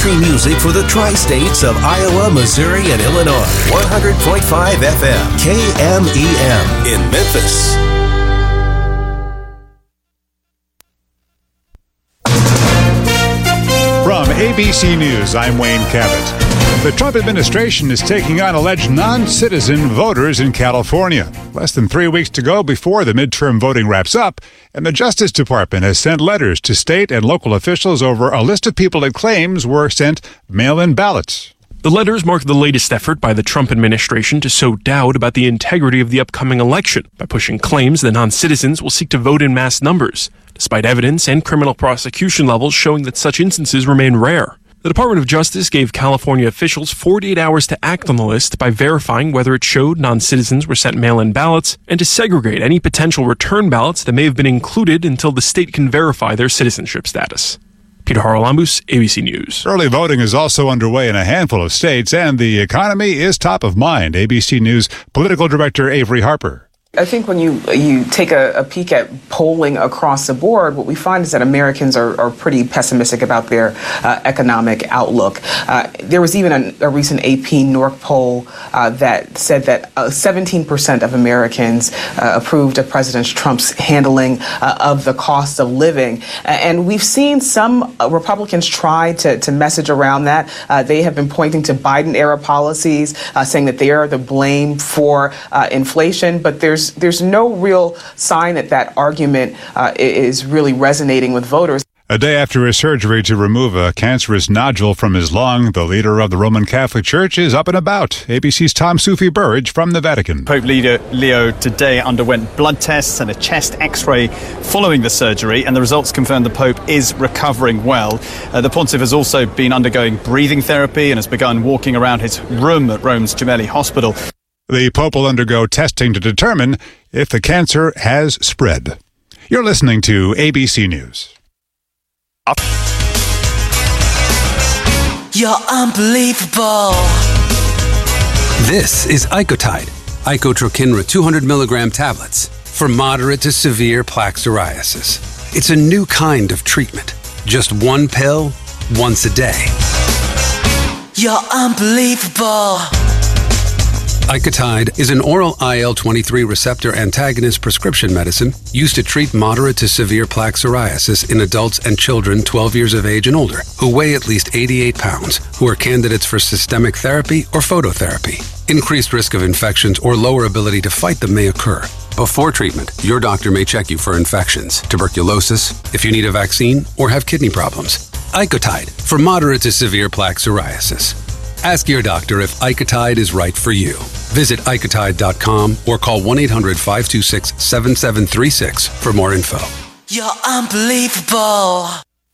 country music for the tri-states of Iowa, Missouri, and Illinois. 100.5 FM, KMEM in Memphis. From ABC News, I'm Wayne Cabot. The Trump administration is taking on alleged non-citizen voters in California. Less than 3 weeks to go before the midterm voting wraps up, and the Justice Department has sent letters to state and local officials over a list of people it claims were sent mail-in ballots. The letters mark the latest effort by the Trump administration to sow doubt about the integrity of the upcoming election by pushing claims that non-citizens will seek to vote in mass numbers, despite evidence and criminal prosecution levels showing that such instances remain rare. The Department of Justice gave California officials 48 hours to act on the list by verifying whether it showed non-citizens were sent mail-in ballots and to segregate any potential return ballots that may have been included until the state can verify their citizenship status. Peter Haralambous, ABC News. Early voting is also underway in a handful of states, and the economy is top of mind. ABC News political director Avery Harper. I think when you take a peek at polling across the board, what we find is that Americans are pretty pessimistic about their economic outlook. There was even a recent AP NORC poll that said that 17% of Americans approved of President Trump's handling of the cost of living. And we've seen some Republicans try to message around that. They have been pointing to Biden-era policies, saying that they are the blame for inflation, but there's no real sign that argument is really resonating with voters. A day after his surgery to remove a cancerous nodule from his lung, the leader of the Roman Catholic Church is up and about. ABC's Tom Sufi-Burridge from the Vatican. Pope Leo today underwent blood tests and a chest x-ray following the surgery, and the results confirm the Pope is recovering well. The Pontiff has also been undergoing breathing therapy and has begun walking around his room at Rome's Gemelli Hospital. The Pope will undergo testing to determine if the cancer has spread. You're listening to ABC News. You're unbelievable. This is Icotide, Icotrokinra 200 milligram tablets for moderate to severe plaque psoriasis. It's a new kind of treatment. Just one pill, once a day. You're unbelievable. Icotide is an oral IL-23 receptor antagonist prescription medicine used to treat moderate to severe plaque psoriasis in adults and children 12 years of age and older who weigh at least 88 pounds, who are candidates for systemic therapy or phototherapy. Increased risk of infections or lower ability to fight them may occur. Before treatment, your doctor may check you for infections, tuberculosis, if you need a vaccine, or have kidney problems. Icotide for moderate to severe plaque psoriasis. Ask your doctor if Icotide is right for you. Visit Icotide.com or call 1-800-526-7736 for more info. You're unbelievable.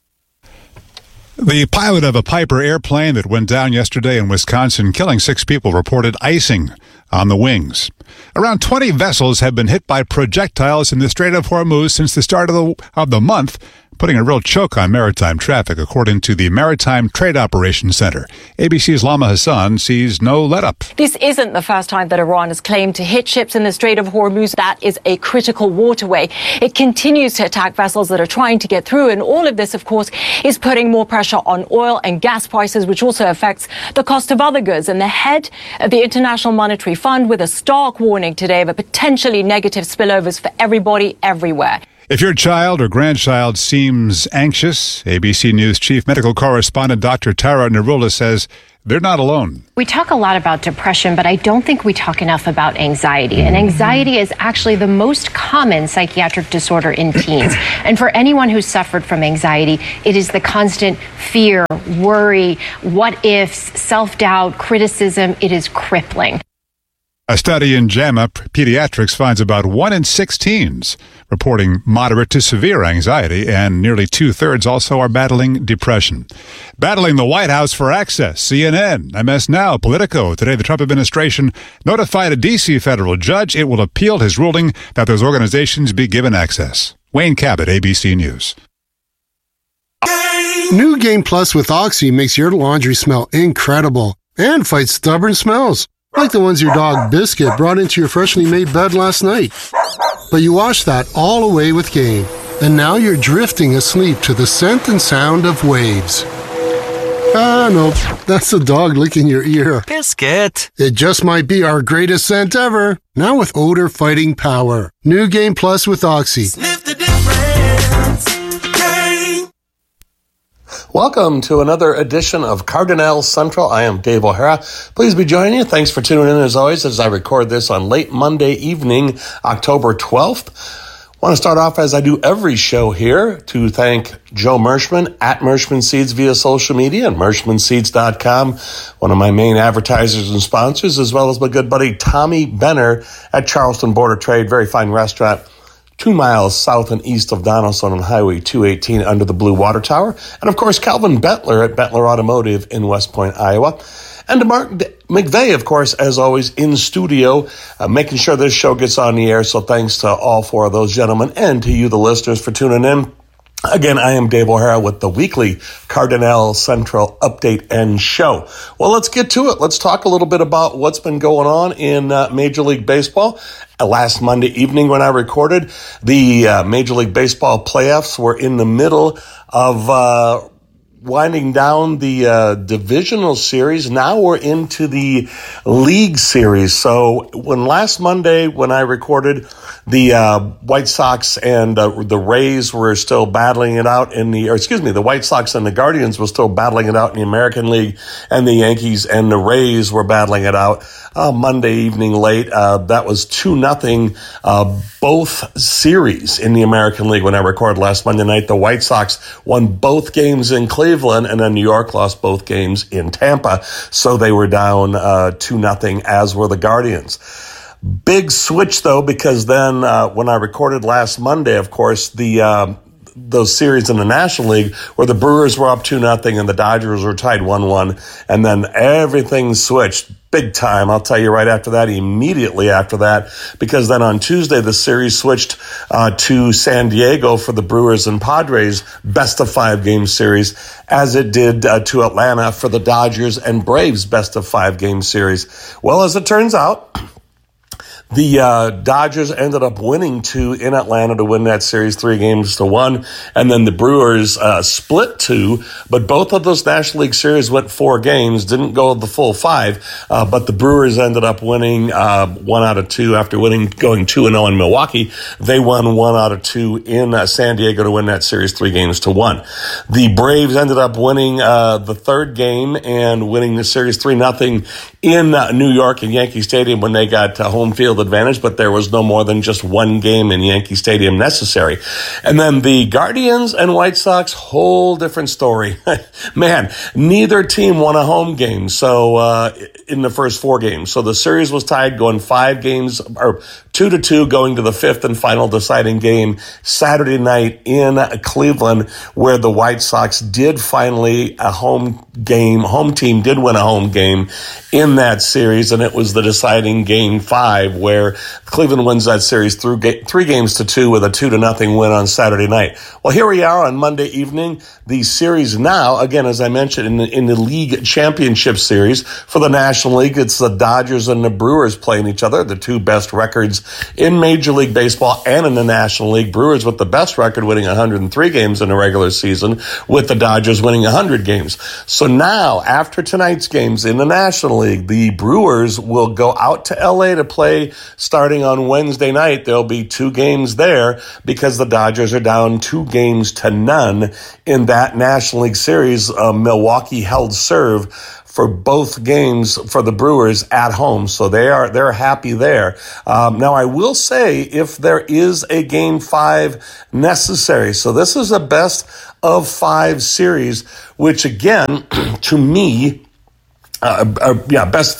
The pilot of a Piper airplane that went down yesterday in Wisconsin, killing 6 people, reported icing on the wings. Around 20 vessels have been hit by projectiles in the Strait of Hormuz since the start of the month, putting a real choke on maritime traffic, according to the Maritime Trade Operations Center. ABC's Lama Hassan sees no let-up. This isn't the first time that Iran has claimed to hit ships in the Strait of Hormuz. That is a critical waterway. It continues to attack vessels that are trying to get through, and all of this, of course, is putting more pressure on oil and gas prices, which also affects the cost of other goods. And the head of the International Monetary Fund with a stark warning today of a potentially negative spillovers for everybody everywhere. If your child or grandchild seems anxious, ABC News chief medical correspondent Dr. Tara Narula says they're not alone. We talk a lot about depression, but I don't think we talk enough about anxiety. And anxiety is actually the most common psychiatric disorder in teens. And for anyone who's suffered from anxiety, it is the constant fear, worry, what ifs, self-doubt, criticism. It is crippling. A study in JAMA Pediatrics finds about 1 in 6 teens reporting moderate to severe anxiety, and nearly 2/3 also are battling depression. Battling the White House for access, CNN, MS Now, Politico. Today, the Trump administration notified a D.C. federal judge it will appeal his ruling that those organizations be given access. Wayne Cabot, ABC News. New Game Plus with Oxy makes your laundry smell incredible and fights stubborn smells, like the ones your dog Biscuit brought into your freshly made bed last night. But you washed that all away with Gain, and now you're drifting asleep to the scent and sound of waves. No, that's the dog licking your ear. Biscuit. It just might be our greatest scent ever. Now with odor fighting power. New Game Plus with Oxy. Sniff the difference. Game. Welcome to another edition of Cardinal Central. I am Dave O'Hara. Please be joining you. Thanks for tuning in as always as I record this on late Monday evening, October 12th. I want to start off, as I do every show here, to thank Joe Mershman at Mershman Seeds via social media and mershmanseeds.com, one of my main advertisers and sponsors, as well as my good buddy Tommy Benner at Charleston Board of Trade, very fine restaurant, 2 miles south and east of Donaldson on Highway 218 under the Blue Water Tower. And, of course, Calvin Bettler at Bettler Automotive in West Point, Iowa. And to Mark McVeigh, of course, as always, in studio, making sure this show gets on the air. So thanks to all four of those gentlemen and to you, the listeners, for tuning in. Again, I am Dave O'Hara with the weekly Cardinal Central update and show. Well, let's get to it. Let's talk a little bit about what's been going on in Major League Baseball. Last Monday evening when I recorded, the Major League Baseball playoffs were in the middle of winding down the divisional series. Now we're into the league series. So last Monday when I recorded, the White Sox and the Rays were still battling it out the White Sox and the Guardians were still battling it out in the American League, and the Yankees and the Rays were battling it out Monday evening late. That was 2-0 both series in the American League when I recorded last Monday night. The White Sox won both games in Cleveland, and then New York lost both games in Tampa. So they were down 2-0, as were the Guardians. Big switch, though, because then when I recorded last Monday, of course, those series in the National League where the Brewers were up 2-0 and the Dodgers were tied 1-1, and then everything switched big time. I'll tell you right after that, immediately after that, because then on Tuesday the series switched to San Diego for the Brewers and Padres best-of-5 game series, as it did to Atlanta for the Dodgers and Braves best-of-5 game series. Well, as it turns out, the Dodgers ended up winning 2 in Atlanta to win that series 3-1, and then the Brewers split 2, but both of those National League series went 4 games, didn't go the full 5, but the Brewers ended up winning 1 out of 2 after going 2-0 in Milwaukee. They won 1 out of 2 in San Diego to win that series 3-1. The Braves ended up winning the third game and winning the series 3-0 in New York in Yankee Stadium when they got home field advantage, but there was no more than just one game in Yankee Stadium necessary. And then the Guardians and White Sox, whole different story. Man, neither team won a home game in the first 4 games. So the series was tied going 5 games, or 2-2 going to the 5th and final deciding game Saturday night in Cleveland, where the White Sox did finally home team did win a home game in that series, and it was the deciding game 5 where Cleveland wins that series 3-2 with a 2-0 win on Saturday night. Well, here we are on Monday evening. The series now, again, as I mentioned, in the league championship series for the National League, it's the Dodgers and the Brewers playing each other, the 2 best records in Major League Baseball and in the National League. Brewers with the best record, winning 103 games in the regular season, with the Dodgers winning 100 games. So now, after tonight's games in the National League, the Brewers will go out to LA to play starting on Wednesday night. There'll be 2 games there because the Dodgers are down 2-0 in that National League series. Milwaukee held serve for both games for the Brewers at home, so they're happy there. Now, I will say, if there is a Game 5 necessary, so this is a best of 5 series, which again, to me, best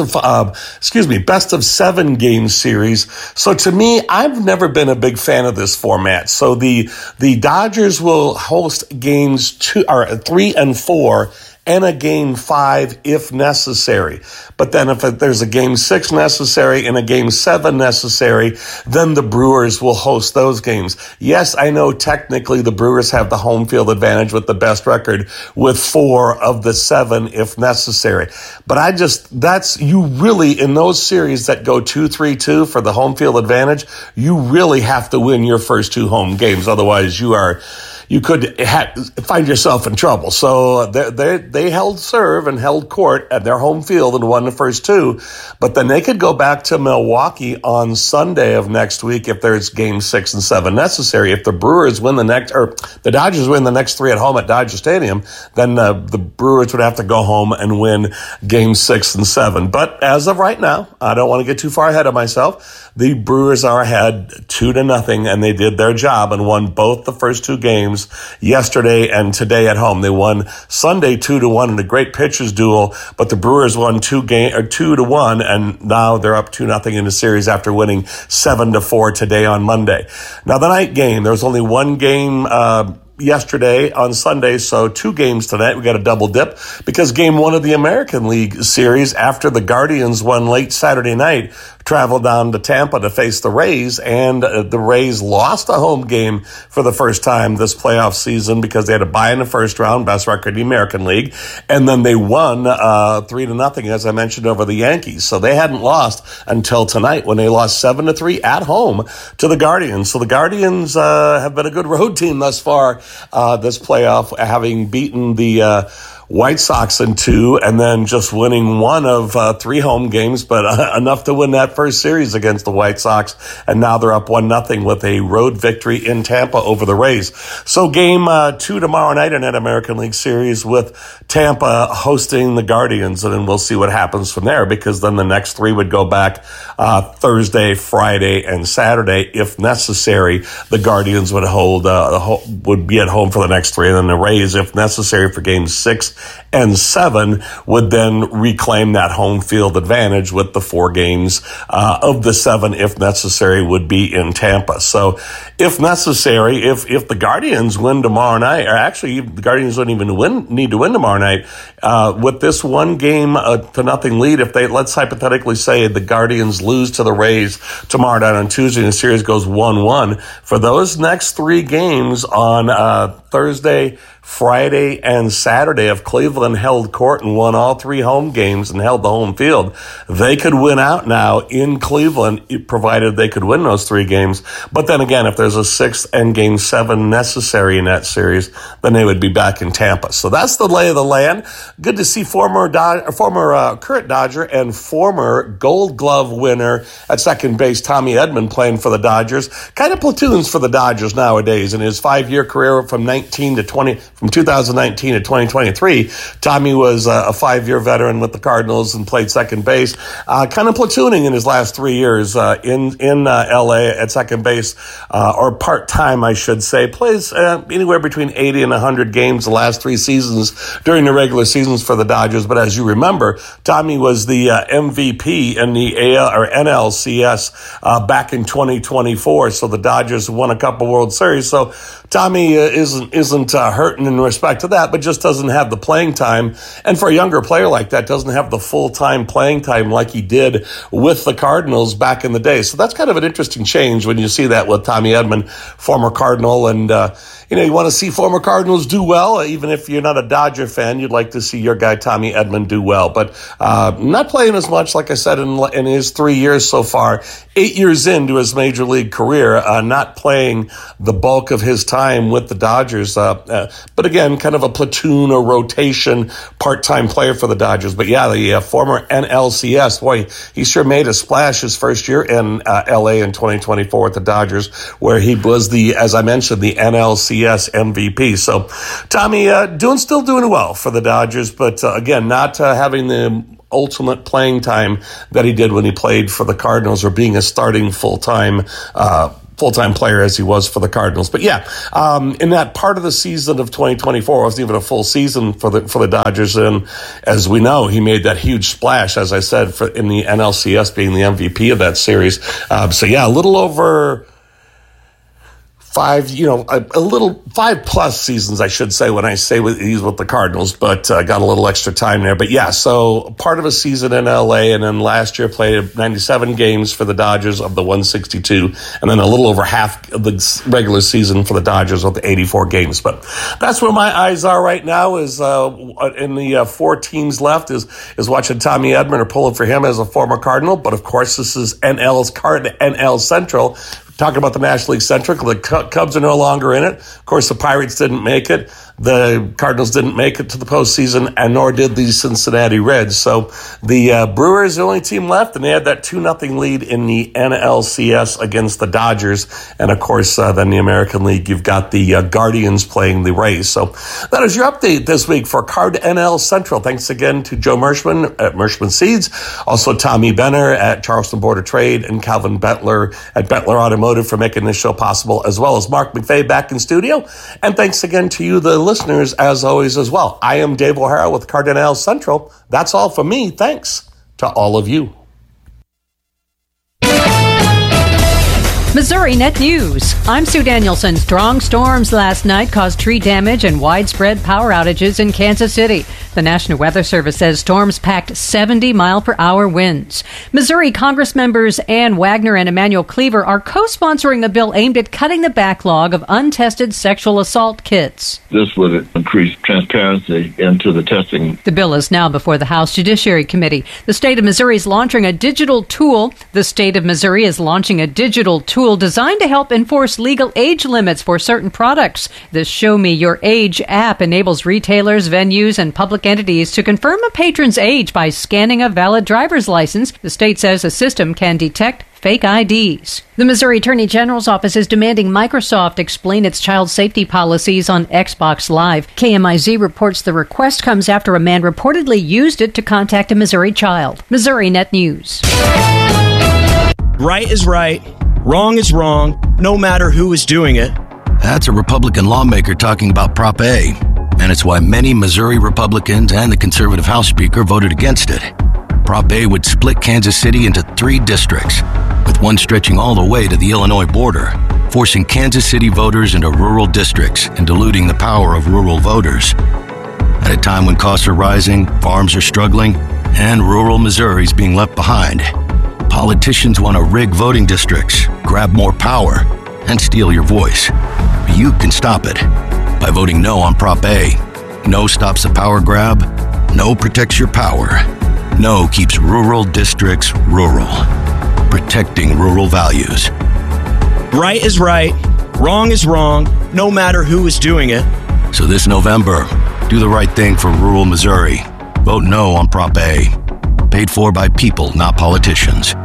of 7 game series. So to me, I've never been a big fan of this format. So the Dodgers will host games 3 and 4 and a Game 5 if necessary. But then if there's a Game 6 necessary and a Game 7 necessary, then the Brewers will host those games. Yes, I know technically the Brewers have the home field advantage with the best record with 4 of the 7 if necessary. But you really, in those series that go 2-3-2 for the home field advantage, you really have to win your first 2 home games. Otherwise, you could find yourself in trouble. So they held serve and held court at their home field and won the first two. But then they could go back to Milwaukee on Sunday of next week if there's game 6 and 7 necessary. If the Brewers win the Dodgers win the next 3 at home at Dodger Stadium, then the Brewers would have to go home and win game 6 and 7. But as of right now, I don't want to get too far ahead of myself. The Brewers are ahead 2-0, and they did their job and won both the first 2 games yesterday and today at home. They won Sunday 2-1 in a great pitchers duel, but the Brewers won 2-1, and now they're up 2-0 in the series after winning 7-4 today on Monday. Now the night game, there was only one game yesterday on Sunday, so 2 games tonight. We got a double dip because game 1 of the American League series, after the Guardians won late Saturday night, traveled down to Tampa to face the Rays, and the Rays lost a home game for the first time this playoff season because they had a bye in the first round, best record in the American League, and then they won 3-0, as I mentioned, over the Yankees. So they hadn't lost until tonight when they lost 7-3 at home to the Guardians. So the Guardians have been a good road team thus far this playoff, having beaten the White Sox in 2 and then just winning 1 of 3 home games, but enough to win that first series against the White Sox. And now they're up 1-0 with a road victory in Tampa over the Rays. So game 2 tomorrow night in that American League series with Tampa hosting the Guardians. And then we'll see what happens from there, because then the next 3 would go back Thursday, Friday, and Saturday if necessary. The Guardians would would be at home for the next 3, and then the Rays, if necessary, for game 6 and 7, would then reclaim that home field advantage with the 4 games of the 7, if necessary, would be in Tampa. So if necessary, if the Guardians win tomorrow night, or actually the Guardians don't even need to win tomorrow night, with this 1 game to nothing lead, if they, let's hypothetically say the Guardians lose to the Rays tomorrow night on Tuesday and the series goes 1-1, for those next 3 games on Thursday, Friday, and Saturday, if Cleveland held court and won all 3 home games and held the home field, they could win out now in Cleveland, provided they could win those 3 games. But then again, if there's a 6th and game 7 necessary in that series, then they would be back in Tampa. So that's the lay of the land. Good to see former current Dodger and former Gold Glove winner at second base Tommy Edman playing for the Dodgers. Kind of platoons for the Dodgers nowadays. In his 5-year career from 2019 to 2023, Tommy was a 5-year veteran with the Cardinals and played second base, kind of platooning in his last 3 years in LA at second base, or part-time, I should say. Plays anywhere between 80 and 100 games the last 3 seasons during the regular seasons for the Dodgers. But as you remember, Tommy was the MVP in the NLCS back in 2024. So the Dodgers won a couple World Series. So Tommy isn't hurting in respect to that, but just doesn't have the playing time. And for a younger player like that, doesn't have the full-time playing time like he did with the Cardinals back in the day. So that's kind of an interesting change when you see that with Tommy Edman, former Cardinal. And, you want to see former Cardinals do well. Even if you're not a Dodger fan, you'd like to see your guy Tommy Edman do well. But not playing as much, like I said, in his 3 years so far. 8 years into his major league career, not playing the bulk of his time with the Dodgers. But again, kind of a platoon or rotation part-time player for the Dodgers. But yeah, the former NLCS, boy, he sure made a splash his first year in LA in 2024 with the Dodgers, where he was as I mentioned, the NLCS MVP. So Tommy still doing well for the Dodgers, but again, not having the ultimate playing time that he did when he played for the Cardinals, or being a starting full-time player as he was for the Cardinals. But yeah, in that part of the season of 2024, it wasn't even a full season for the Dodgers. And as we know, he made that huge splash, as I said, in the NLCS, being the MVP of that series. So yeah, a little over 5 plus seasons, I should say, when I say he's with the Cardinals, but got a little extra time there. But yeah, so part of a season in LA, and then last year played 97 games for the Dodgers of the 162, and then a little over half of the regular season for the Dodgers of the 84 games. But that's where my eyes are right now, is in the 4 teams left, is watching Tommy Edman, or pulling for him as a former Cardinal. But of course, this is NL Central. talking about the National League Central. The Cubs are no longer in it. Of course, the Pirates didn't make it. The Cardinals didn't make it to the postseason, and nor did the Cincinnati Reds. So the Brewers, the only team left, and they had that 2-0 lead in the NLCS against the Dodgers. And, of course, then the American League, you've got the Guardians playing the Rays. So that is your update this week for Cardinal Central. Thanks again to Joe Mershman at Mershman Seeds, also Tommy Benner at Charleston Board of Trade, and Calvin Bettler at Bettler Automotive for making this show possible, as well as Mark McVeigh back in studio. And thanks again to you, the listeners, as always, as well. I am Dave O'Hara with Cardinal Central. That's all from me. Thanks to all of you. Missouri Net News. I'm Sue Danielson. Strong storms last night caused tree damage and widespread power outages in Kansas City. The National Weather Service says storms packed 70-mile-per-hour winds. Missouri Congress members Ann Wagner and Emanuel Cleaver are co-sponsoring the bill aimed at cutting the backlog of untested sexual assault kits. This would increase transparency into the testing. The bill is now before the House Judiciary Committee. The state of Missouri is launching a digital tool. Designed to help enforce legal age limits for certain products. The Show Me Your Age app enables retailers, venues, and public entities to confirm a patron's age by scanning a valid driver's license. The state says the system can detect fake IDs. The Missouri Attorney General's office is demanding Microsoft explain its child safety policies on Xbox Live. KMIZ reports the request comes after a man reportedly used it to contact a Missouri child. Missouri Net News. Right is right. Wrong is wrong, no matter who is doing it. That's a Republican lawmaker talking about Prop A, and it's why many Missouri Republicans and the conservative House Speaker voted against it. Prop A would split Kansas City into 3 districts, with one stretching all the way to the Illinois border, forcing Kansas City voters into rural districts and diluting the power of rural voters. At a time when costs are rising, farms are struggling, and rural Missouri is being left behind, politicians want to rig voting districts, grab more power, and steal your voice. You can stop it by voting no on Prop A. No stops the power grab. No protects your power. No keeps rural districts rural. Protecting rural values. Right is right. Wrong is wrong, no matter who is doing it. So this November, do the right thing for rural Missouri. Vote no on Prop A. Paid for by people, not politicians.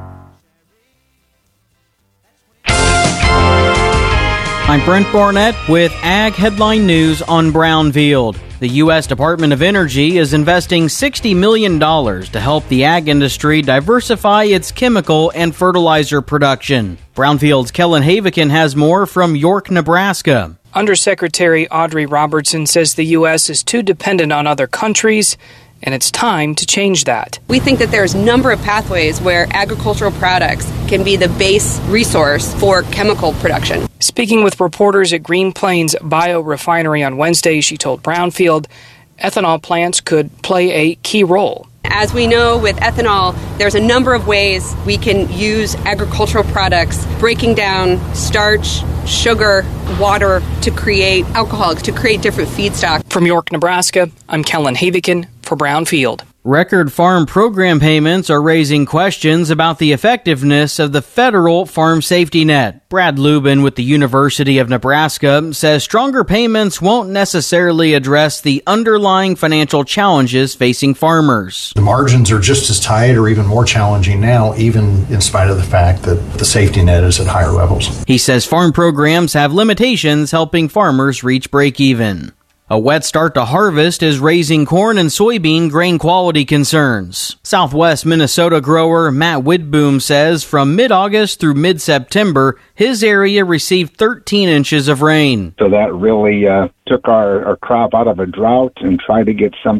I'm Brent Barnett with Ag Headline News on Brownfield. The U.S. Department of Energy is investing $60 million to help the ag industry diversify its chemical and fertilizer production. Brownfield's Kellen Havikin has more from York, Nebraska. Undersecretary Audrey Robertson says the U.S. is too dependent on other countries, and it's time to change that. We think that there's a number of pathways where agricultural products can be the base resource for chemical production. Speaking with reporters at Green Plains Biorefinery on Wednesday, she told Brownfield ethanol plants could play a key role. As we know with ethanol, there's a number of ways we can use agricultural products, breaking down starch, sugar, water to create alcoholics, to create different feedstock. From York, Nebraska, I'm Kellen Havikin for Brownfield. Record farm program payments are raising questions about the effectiveness of the federal farm safety net. Brad Lubin with the University of Nebraska says stronger payments won't necessarily address the underlying financial challenges facing farmers. The margins are just as tight or even more challenging now, even in spite of the fact that the safety net is at higher levels. He says farm programs have limitations helping farmers reach break even. A wet start to harvest is raising corn and soybean grain quality concerns. Southwest Minnesota grower Matt Widboom says from mid-August through mid-September, his area received 13 inches of rain. So that really took our crop out of a drought and tried to get some